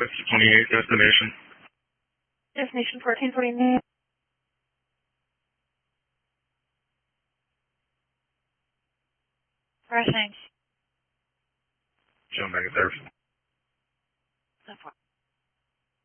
That's 28 destination. Destination 1449. Pressing. Jump back at there. So far.